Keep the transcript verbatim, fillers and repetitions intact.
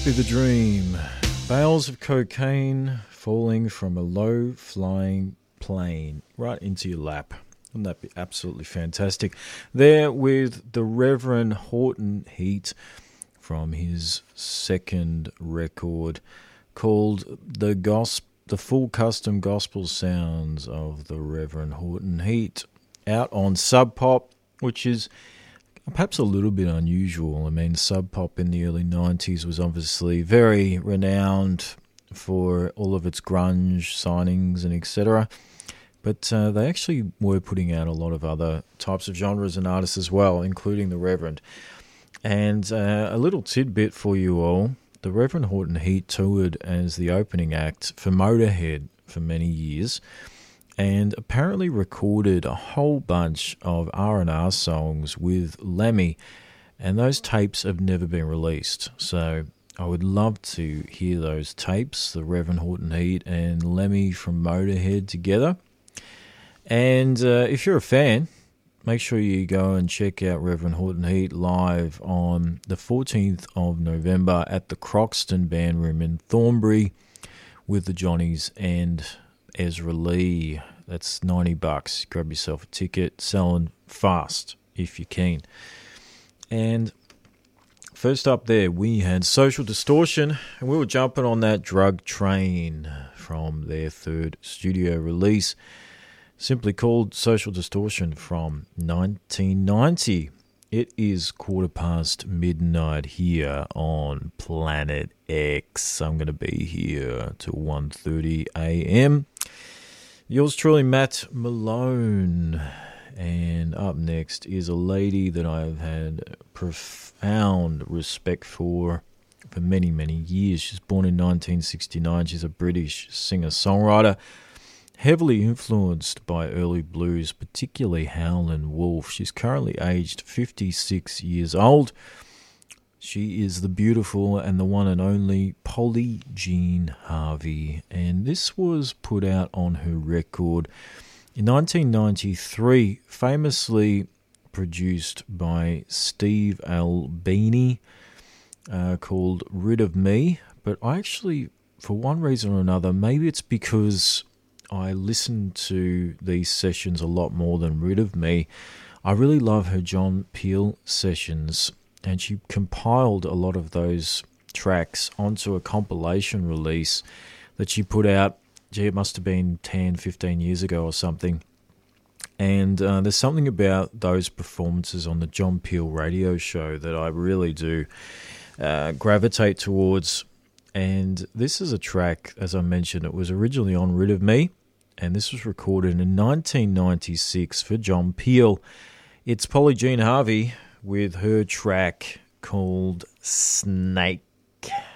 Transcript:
be the dream. Bales of cocaine falling from a low-flying plane right into your lap. Wouldn't that be absolutely fantastic? There with the Reverend Horton Heat from his second record called The Gosp- The Full Custom Gospel Sounds of the Reverend Horton Heat, out on Sub Pop, which is perhaps a little bit unusual. I mean, Sub Pop in the early nineties was obviously very renowned for all of its grunge signings and et cetera. But uh, they actually were putting out a lot of other types of genres and artists as well, including the Reverend. And uh, a little tidbit for you all, the Reverend Horton Heat toured as the opening act for Motorhead for many years, and apparently recorded a whole bunch of R and R songs with Lemmy, and those tapes have never been released. So I would love to hear those tapes, the Reverend Horton Heat and Lemmy from Motorhead together. And uh, if you're a fan, make sure you go and check out Reverend Horton Heat live on the fourteenth of November at the Croxton Band Room in Thornbury with the Johnnies and Ezra Lee. That's ninety bucks. Grab yourself a ticket. Selling fast if you're keen. And first up there, we had Social Distortion, and we were jumping on that drug train from their third studio release, simply called Social Distortion, from nineteen ninety. It is quarter past midnight here on Planet X. I'm going to be here till one thirty a.m. Yours truly, Matt Malone. And up next is a lady that I've had profound respect for for many, many years. She's born in nineteen sixty-nine. She's a British singer-songwriter, heavily influenced by early blues, particularly Howlin' Wolf. She's currently aged fifty-six years old. She is the beautiful and the one and only Polly Jean Harvey, and this was put out on her record in nineteen ninety-three, famously produced by Steve Albini, uh, called Rid of Me. But I actually, for one reason or another, maybe it's because I listen to these sessions a lot more than Rid of Me, I really love her John Peel sessions, and she compiled a lot of those tracks onto a compilation release that she put out, gee, it must have been ten, fifteen years ago or something. And uh, there's something about those performances on the John Peel radio show that I really do uh, gravitate towards. And this is a track, as I mentioned, it was originally on Rid of Me, and this was recorded in nineteen ninety-six for John Peel. It's Polly Jean Harvey with her track called Snake.